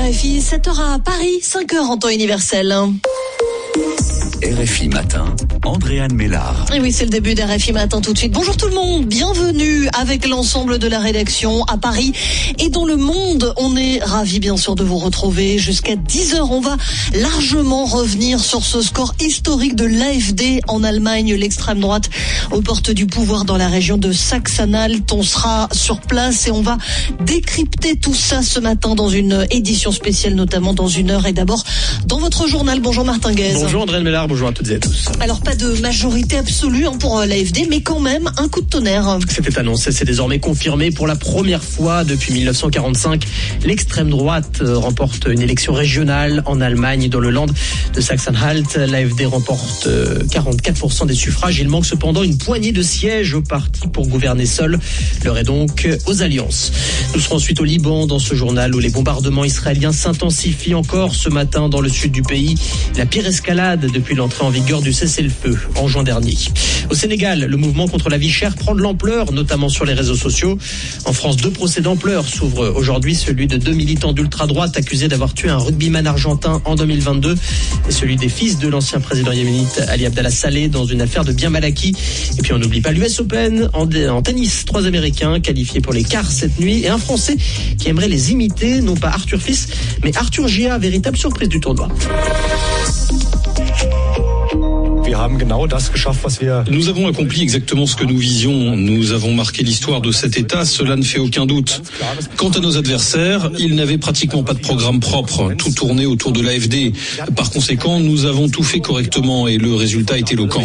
RFI, 7h à Paris, 5h en temps universel. RFI Matin, Andréane Mélard. Et oui, c'est le début d'RFI Matin tout de suite. Bonjour tout le monde, bienvenue avec l'ensemble de la rédaction à Paris et dans le monde. On est ravis bien sûr de vous retrouver jusqu'à 10h. On va largement revenir sur ce score historique de l'AfD en Allemagne, l'extrême droite aux portes du pouvoir dans la région de Saxe-Anhalt. On sera sur place et on va décrypter tout ça ce matin dans une édition spéciale, notamment dans une heure. Et d'abord, dans votre journal, bonjour Martin Guez. Bonjour Andréane Mélard, bonjour à toutes et à tous. Alors pas de majorité absolue pour l'AfD, mais quand même un coup de tonnerre. C'était annoncé, c'est désormais confirmé. Pour la première fois depuis 1945, l'extrême droite remporte une élection régionale en Allemagne, dans le Land de Saxe-Anhalt. L'AfD remporte 44% des suffrages. Il manque cependant une poignée de sièges au parti pour gouverner seul. L'heure est donc aux alliances. Nous serons ensuite au Liban dans ce journal où les bombardements israéliens s'intensifient encore ce matin dans le sud du pays. La pire escalade depuis l'entrée en vigueur du cessez-le-feu en juin dernier. Au Sénégal, le mouvement contre la vie chère prend de l'ampleur, notamment sur les réseaux sociaux. En France, 2 procès d'ampleur s'ouvrent aujourd'hui, celui de 2 militants d'ultra-droite accusés d'avoir tué un rugbyman argentin en 2022 et celui des fils de l'ancien président yéménite Ali Abdallah Saleh dans une affaire de biens mal acquis. Et puis on n'oublie pas l'US Open en tennis, 3 Américains qualifiés pour les quarts cette nuit et un Français qui aimerait les imiter, non pas Arthur Fils, mais Arthur Gia, véritable surprise du tournoi. Nous avons accompli exactement ce que nous visions. Nous avons marqué l'histoire de cet État, cela ne fait aucun doute. Quant à nos adversaires, ils n'avaient pratiquement pas de programme propre, tout tournait autour de l'AfD. Par conséquent, nous avons tout fait correctement et le résultat est éloquent.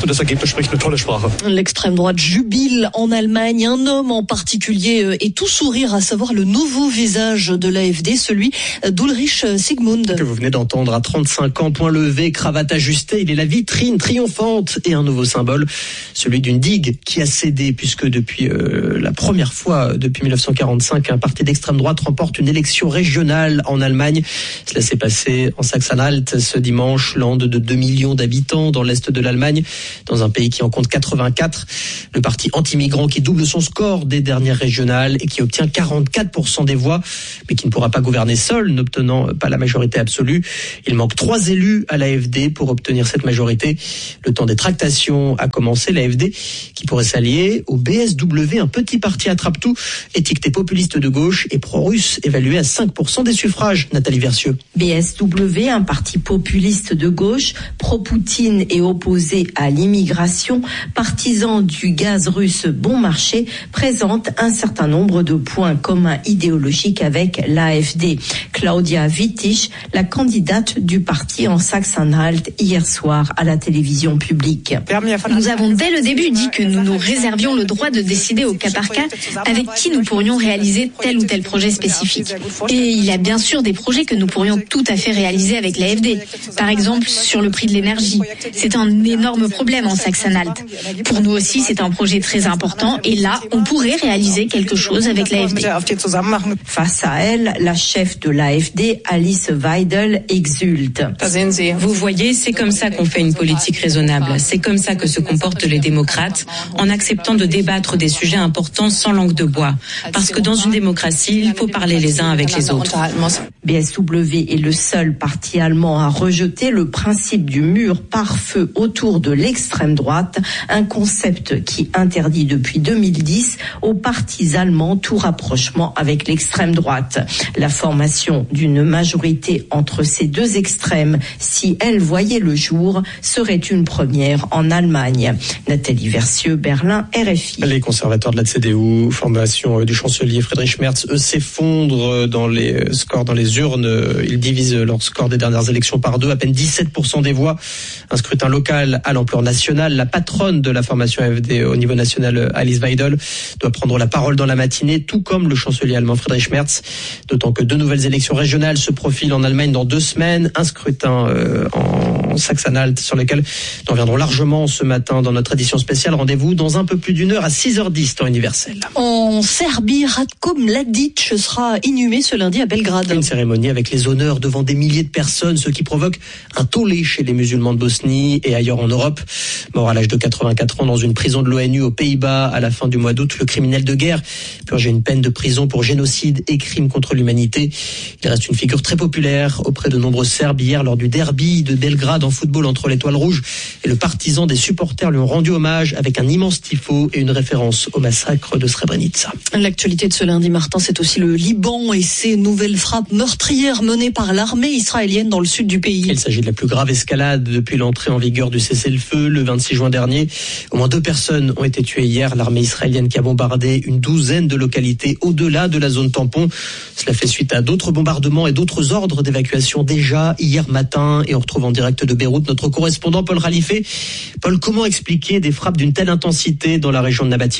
L'extrême droite jubile en Allemagne. Un homme en particulier est tout sourire, à savoir le nouveau visage de l'AfD, celui d'Ulrich Sigmund. Que vous venez d'entendre à 35 ans, point levé, cravate ajustée, il est la vitrine triomphante et un nouveau symbole, celui d'une digue qui a cédé, puisque depuis la première fois depuis 1945, un parti d'extrême droite remporte une élection régionale en Allemagne. Cela s'est passé en Saxe-Anhalt ce dimanche, land de 2 millions d'habitants dans l'est de l'Allemagne, dans un pays qui en compte 84. Le parti anti-migrant qui double son score des dernières régionales et qui obtient 44% des voix, mais qui ne pourra pas gouverner seul, n'obtenant pas la majorité absolue. Il manque 3 élus à l'AfD pour obtenir cette majorité. Le temps des tractations a commencé. L'AfD qui pourrait s'allier au BSW, un petit parti attrape-tout, étiqueté populiste de gauche et pro-russe, évalué à 5% des suffrages. Nathalie Versieux. BSW, un parti populiste de gauche, pro-Poutine et opposé à l'immigration, partisan du gaz russe bon marché, présente un certain nombre de points communs idéologiques avec l'AfD. Claudia Wittich, la candidate du parti en Saxe-Anhalt hier soir à la télévision publique. Nous avons dès le début dit que nous nous réservions le droit de décider au cas par cas avec qui nous pourrions réaliser tel ou tel projet spécifique. Et il y a bien sûr des projets que nous pourrions tout à fait réaliser avec l'AfD. Par exemple, sur le prix de l'énergie. C'est un énorme problème en Saxe-Anhalt. Pour nous aussi, c'est un projet très important et là, on pourrait réaliser quelque chose avec l'AfD. Face à elle, la chef de l'AfD, Alice Weidel, exulte. Vous voyez, c'est comme ça qu'on fait une politique raisonnable. C'est comme ça que se comportent les démocrates, en acceptant de débattre des sujets importants sans langue de bois. Parce que dans une démocratie, il faut parler les uns avec les autres. BSW est le seul parti allemand à rejeter le principe du mur pare-feu autour de l'extrême droite, un concept qui interdit depuis 2010 aux partis allemands tout rapprochement avec l'extrême droite. La formation d'une majorité entre ces deux extrêmes, si elle voyait le jour, serait une première en Allemagne. Nathalie Versieux, Berlin, RFI. Les conservateurs de la CDU, formation du chancelier Friedrich Merz, eux s'effondrent dans les scores, dans les urnes. Ils divisent leur score des dernières élections par 2, à peine 17% des voix. Un scrutin local à l'ampleur nationale. La patronne de la formation AfD au niveau national, Alice Weidel, doit prendre la parole dans la matinée, tout comme le chancelier allemand Friedrich Merz. D'autant que 2 nouvelles élections régionales se profilent en Allemagne dans 2 semaines. Un scrutin en Sachsen-Anhalt, sur lequel nous reviendrons largement ce matin dans notre édition spéciale. Rendez-vous dans un peu plus d'une heure à 6h10 temps universel. En Serbie, Ratko Mladic sera inhumé ce lundi à Belgrade. Une cérémonie avec les honneurs devant des milliers de personnes, ce qui provoque un tollé chez les musulmans de Bosnie et ailleurs en Europe. Mort à l'âge de 84 ans dans une prison de l'ONU aux Pays-Bas à la fin du mois d'août, le criminel de guerre purgeait une peine de prison pour génocide et crimes contre l'humanité. Il reste une figure très populaire auprès de nombreux Serbes. Hier, lors du derby de Belgrade en football entre l'Étoile Rouge et le Partizan, des supporters lui ont rendu hommage avec un immense tifo et une référence au massacre de Srebrenica. L'actualité de ce lundi, Martin, c'est aussi le Liban et ses nouvelles frappes meurtrières menées par l'armée israélienne dans le sud du pays. Il s'agit de la plus grave escalade depuis l'entrée en vigueur du cessez-le-feu le 26 juin dernier. Au moins 2 personnes ont été tuées hier. L'armée israélienne qui a bombardé une douzaine de localités au-delà de la zone tampon. Cela fait suite à d'autres bombardements et d'autres ordres d'évacuation déjà hier matin. Et on retrouve en direct de Beyrouth notre correspondant Paul Ralifé. Paul, comment expliquer des frappes d'une telle intensité dans la région de Nabatieh ?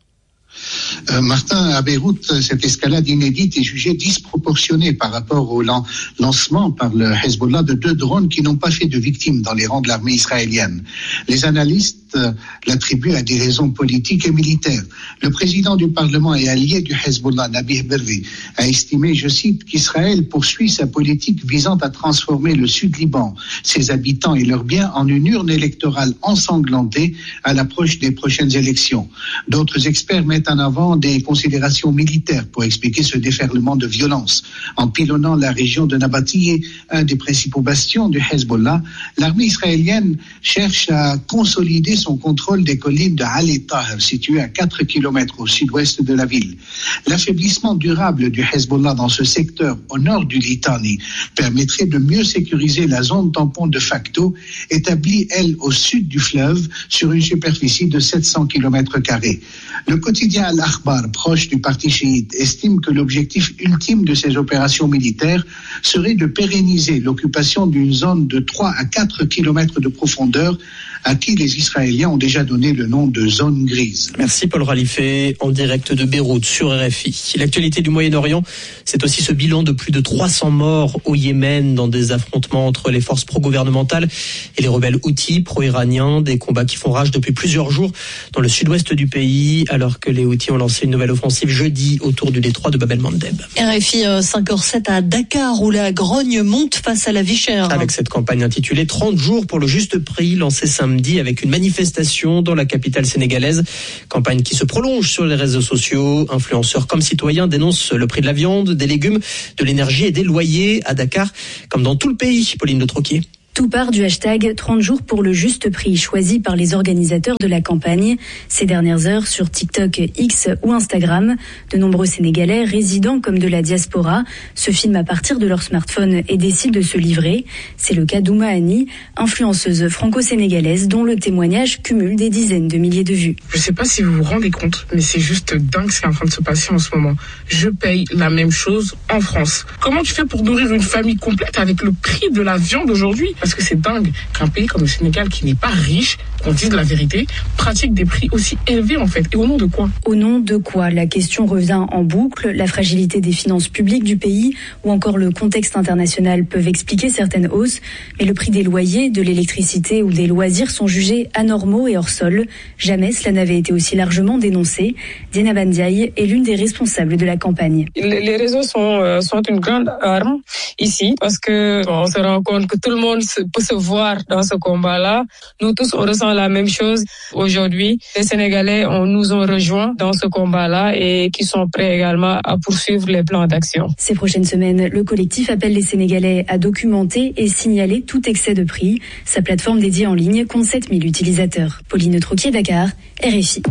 Martin, à Beyrouth, cette escalade inédite est jugée disproportionnée par rapport au lancement par le Hezbollah de 2 drones qui n'ont pas fait de victimes dans les rangs de l'armée israélienne. Les analystes l'attribuent à des raisons politiques et militaires. Le président du Parlement et allié du Hezbollah, Nabih Berri, a estimé, je cite, qu'Israël poursuit sa politique visant à transformer le Sud-Liban, ses habitants et leurs biens en une urne électorale ensanglantée à l'approche des prochaines élections. D'autres experts mettent en avant des considérations militaires pour expliquer ce déferlement de violence. En pilonnant la région de Nabatieh, un des principaux bastions du Hezbollah, l'armée israélienne cherche à consolider son contrôle des collines de Ali Taher, situées à 4 km au sud-ouest de la ville. L'affaiblissement durable du Hezbollah dans ce secteur au nord du Litani permettrait de mieux sécuriser la zone tampon de facto, établie, elle, au sud du fleuve, sur une superficie de 700 km². Le quotidien Al-Akhbar, proche du parti chiite, estime que l'objectif ultime de ces opérations militaires serait de pérenniser l'occupation d'une zone de 3 à 4 km de profondeur à qui les Israéliens ont déjà donné le nom de zone grise. Merci Paul Ralifé, en direct de Beyrouth sur RFI. L'actualité du Moyen-Orient, c'est aussi ce bilan de plus de 300 morts au Yémen dans des affrontements entre les forces pro-gouvernementales et les rebelles Houthis pro-iraniens, des combats qui font rage depuis plusieurs jours dans le sud-ouest du pays, alors que les Houthis ont lancé une nouvelle offensive jeudi autour du détroit de Bab el-Mandeb. RFI 5h07 à Dakar, où la grogne monte face à la vie chère. Avec cette campagne intitulée 30 jours pour le juste prix, lancée samedi avec une manifestation dans la capitale sénégalaise. Campagne qui se prolonge sur les réseaux sociaux. Influenceurs comme citoyens dénoncent le prix de la viande, des légumes, de l'énergie et des loyers à Dakar, comme dans tout le pays. Pauline de Troquier. Tout part du hashtag 30 jours pour le juste prix, choisi par les organisateurs de la campagne. Ces dernières heures, sur TikTok, X ou Instagram, de nombreux Sénégalais, résidents comme de la diaspora, se filment à partir de leur smartphone et décident de se livrer. C'est le cas d'Ouma Annie, influenceuse franco-sénégalaise dont le témoignage cumule des dizaines de milliers de vues. Je ne sais pas si vous vous rendez compte, mais c'est juste dingue ce qui est en train de se passer en ce moment. Je paye la même chose en France. Comment tu fais pour nourrir une famille complète avec le prix de la viande aujourd'hui ? Parce que c'est dingue qu'un pays comme le Sénégal, qui n'est pas riche, qu'on dise la vérité, pratique des prix aussi élevés en fait. Et au nom de quoi ? Au nom de quoi ? La question revient en boucle. La fragilité des finances publiques du pays ou encore le contexte international peuvent expliquer certaines hausses. Mais le prix des loyers, de l'électricité ou des loisirs sont jugés anormaux et hors sol. Jamais cela n'avait été aussi largement dénoncé. Diana Bandiaï est l'une des responsables de la campagne. Les réseaux sont une grande arme ici parce que on se rend compte que tout le monde peut se voir dans ce combat-là. Nous tous, on ressent la même chose aujourd'hui. Les Sénégalais nous ont rejoints dans ce combat-là et qui sont prêts également à poursuivre les plans d'action. Ces prochaines semaines, le collectif appelle les Sénégalais à documenter et signaler tout excès de prix. Sa plateforme dédiée en ligne compte 7000 utilisateurs. Pauline Troquier, Dakar, RFI.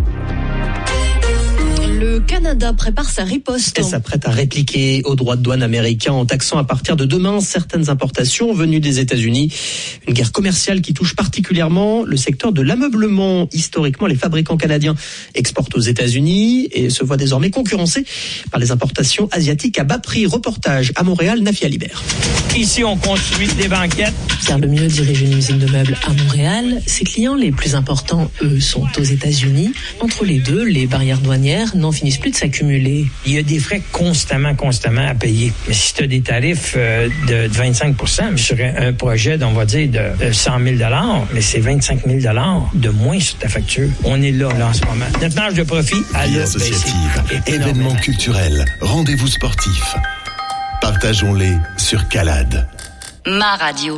Le Canada prépare sa riposte. Et s'apprête à répliquer aux droits de douane américains en taxant à partir de demain certaines importations venues des États-Unis. Une guerre commerciale qui touche particulièrement le secteur de l'ameublement. Historiquement, les fabricants canadiens exportent aux États-Unis et se voient désormais concurrencés par les importations asiatiques à bas prix. Reportage à Montréal, Nafia Libert. Ici, on construit des banquettes. Pierre Lemieux dirige une usine de meubles à Montréal. Ses clients les plus importants, eux, sont aux États-Unis. Entre les deux, les barrières douanières n'en finissent risque plus de s'accumuler. Il y a des frais constamment à payer. Mais si tu as des tarifs de 25% sur un projet, on va dire, de 100 000 $, mais c'est 25 000 $ de moins sur ta facture. On est là en ce moment. Notre marge de profit, Vie associative, événements culturels, rendez-vous sportifs. Partageons-les sur Calade. Ma radio.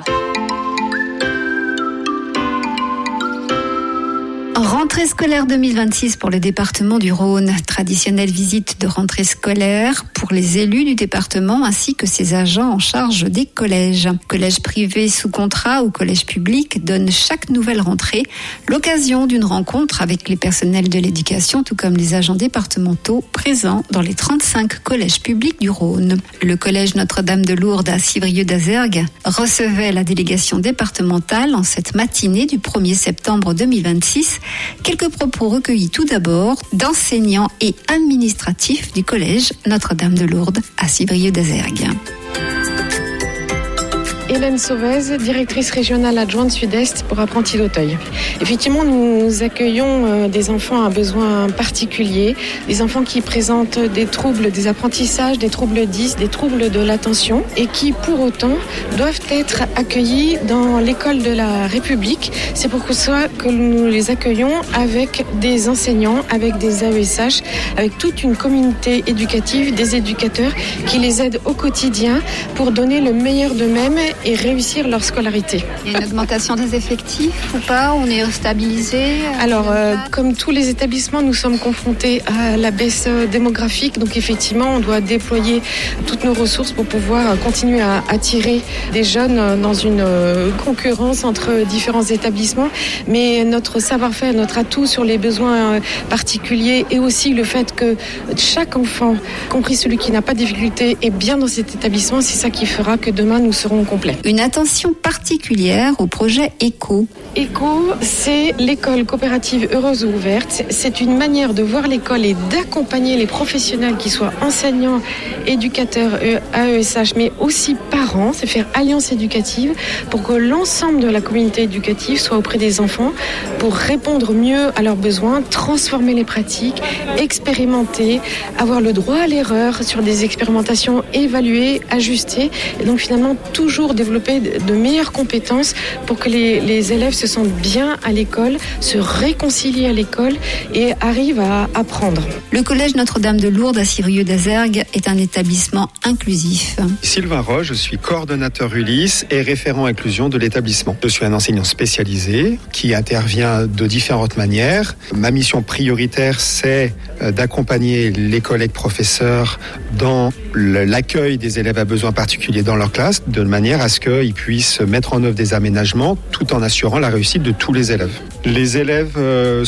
Rentrée scolaire 2026 pour le département du Rhône. Traditionnelle visite de rentrée scolaire pour les élus du département ainsi que ses agents en charge des collèges. Collèges privés sous contrat ou collèges publics donnent chaque nouvelle rentrée l'occasion d'une rencontre avec les personnels de l'éducation tout comme les agents départementaux présents dans les 35 collèges publics du Rhône. Le collège Notre-Dame de Lourdes à Civrieux-d'Azergues recevait la délégation départementale en cette matinée du 1er septembre 2026. Quelques propos recueillis tout d'abord d'enseignants et administratifs du collège Notre-Dame de Lourdes à Civrieux-d'Azergues. Hélène Sauvez, directrice régionale adjointe Sud-Est pour Apprentis d'Auteuil. Effectivement, nous accueillons des enfants à besoins particuliers, des enfants qui présentent des troubles des apprentissages, des troubles 10, des troubles de l'attention et qui, pour autant, doivent être accueillis dans l'école de la République. C'est pour ça que nous les accueillons avec des enseignants, avec des AESH, avec toute une communauté éducative, des éducateurs qui les aident au quotidien pour donner le meilleur d'eux-mêmes et réussir leur scolarité. Il y a une augmentation des effectifs ou pas? On est stabilisé? Alors, comme tous les établissements, nous sommes confrontés à la baisse démographique. Donc, effectivement, on doit déployer toutes nos ressources pour pouvoir continuer à attirer des jeunes dans une concurrence entre différents établissements. Mais notre savoir-faire, notre atout sur les besoins particuliers et aussi le fait que chaque enfant, compris celui qui n'a pas de difficulté, est bien dans cet établissement, c'est ça qui fera que demain, nous serons complets. Une attention particulière au projet ECO. ECO, c'est l'école coopérative heureuse ou ouverte. C'est une manière de voir l'école et d'accompagner les professionnels qui soient enseignants, éducateurs, AESH, mais aussi parents. C'est faire alliance éducative pour que l'ensemble de la communauté éducative soit auprès des enfants pour répondre mieux à leurs besoins, transformer les pratiques, expérimenter, avoir le droit à l'erreur sur des expérimentations évaluées, ajustées et donc finalement toujours développer de meilleures compétences pour que les élèves se sentent bien à l'école, se réconcilient à l'école et arrivent à apprendre. Le collège Notre-Dame de Lourdes à Civrieux-d'Azergues est un établissement inclusif. Sylvain Roche, je suis coordonnateur Ulysse et référent inclusion de l'établissement. Je suis un enseignant spécialisé qui intervient de différentes manières. Ma mission prioritaire, c'est d'accompagner les collègues professeurs dans l'accueil des élèves à besoins particuliers dans leur classe, de manière à ce qu'ils puissent mettre en œuvre des aménagements tout en assurant la réussite de tous les élèves. Les élèves